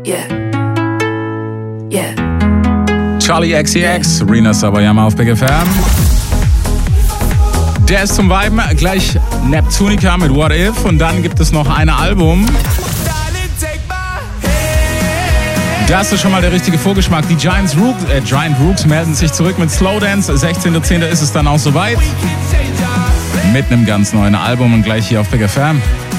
Charlie XCX, Rina Sawayama auf Big FM. Der ist zum Viben, gleich Neptunica mit What If und dann gibt es noch ein Album. Das ist schon mal der richtige Vorgeschmack. Die Giant Rooks melden sich zurück mit Slowdance. 16.10. ist es dann auch soweit. Mit einem ganz neuen Album und gleich hier auf Big FM.